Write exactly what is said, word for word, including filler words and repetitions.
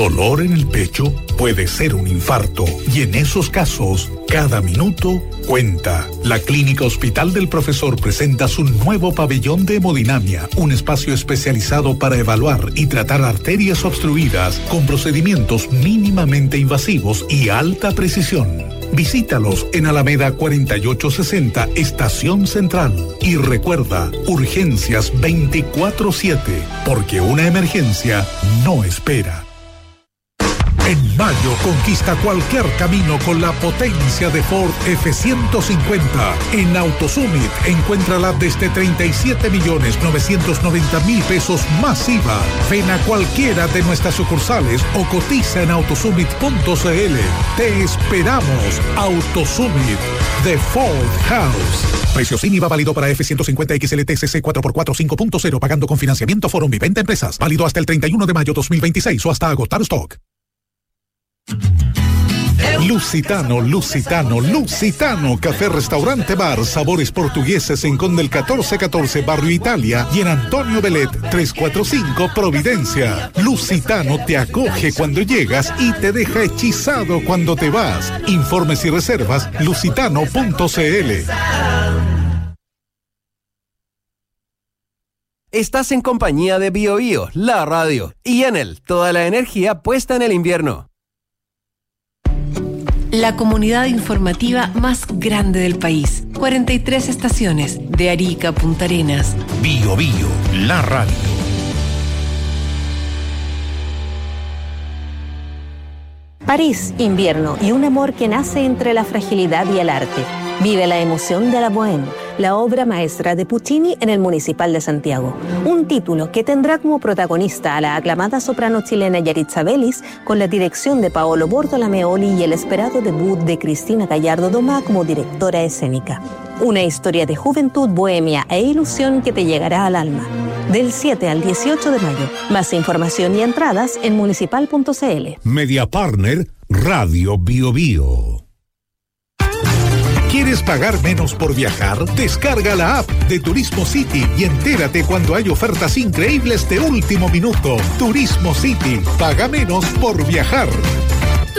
Dolor en el pecho puede ser un infarto y en esos casos, cada minuto cuenta. La Clínica Hospital del Profesor presenta su nuevo pabellón de hemodinamia, un espacio especializado para evaluar y tratar arterias obstruidas con procedimientos mínimamente invasivos y alta precisión. Visítalos en Alameda cuarenta y ocho sesenta, Estación Central. Y recuerda, urgencias veinticuatro siete, porque una emergencia no espera. En mayo conquista cualquier camino con la potencia de Ford F ciento cincuenta. En AutoSummit encuéntrala desde treinta y siete millones novecientos noventa mil pesos más I V A. Ven a cualquiera de nuestras sucursales o cotiza en autosummit punto c l. Te esperamos. AutoSummit, The Ford House. Precio sin I V A válido para F ciento cincuenta X L T C C cuatro por cuatro cinco punto cero pagando con financiamiento Forum Viventa Empresas. Válido hasta el treinta y uno de mayo dos mil veintiséis o hasta agotar stock. Lusitano, Lusitano, Lusitano, café, restaurante, bar, sabores portugueses en Conde el catorce catorce, Barrio Italia, y en Antonio Belet trescientos cuarenta y cinco, Providencia. Lusitano te acoge cuando llegas y te deja hechizado cuando te vas. Informes y reservas, lusitano punto c l. Estás en compañía de Bio Bio, la radio, y Enel, toda la energía puesta en el invierno. La comunidad informativa más grande del país. cuarenta y tres estaciones, de Arica a Punta Arenas. Bio Bio, la radio. París, invierno y un amor que nace entre la fragilidad y el arte. Vive la emoción de la Bohème, la obra maestra de Puccini en el Municipal de Santiago. Un título que tendrá como protagonista a la aclamada soprano chilena Yaritza Vélez, con la dirección de Paolo Bortolameoli y el esperado debut de Cristina Gallardo Domá como directora escénica. Una historia de juventud, bohemia e ilusión que te llegará al alma. Del siete al dieciocho de mayo. Más información y entradas en municipal punto c l. Media Partner, Radio Bio Bio. ¿Quieres pagar menos por viajar? Descarga la app de Turismo City y entérate cuando hay ofertas increíbles de último minuto. Turismo City, paga menos por viajar.